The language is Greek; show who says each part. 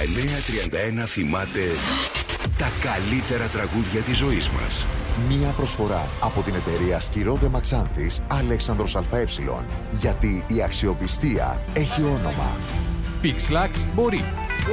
Speaker 1: 9931 θυμάται τα καλύτερα τραγούδια της ζωής μας.
Speaker 2: Μία προσφορά από την εταιρεία Σκυρόδε Μαξάνθης Αλέξανδρος ΑΕ. Γιατί η αξιοπιστία έχει όνομα.
Speaker 3: Pixlax μπορεί.